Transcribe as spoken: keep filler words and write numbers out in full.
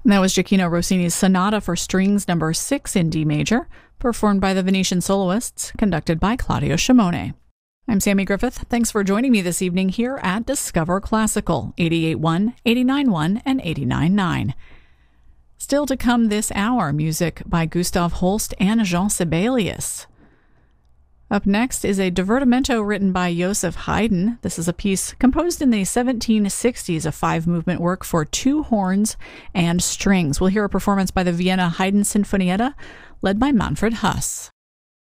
That was Gioacchino Rossini's Sonata for Strings Number six in D major, performed by the Venetian Soloists, conducted by Claudio Scimone. I'm Sammy Griffith. Thanks for joining me this evening here at Discover Classical, eighty-eight point one, eighty-nine point one, and eighty-nine point nine. Still to come this hour, music by Gustav Holst and Jean Sibelius. Up next is a divertimento written by Joseph Haydn. This is a piece composed in the seventeen sixties, a five-movement work for two horns and strings. We'll hear a performance by the Vienna Haydn Sinfonietta, led by Manfred Huss.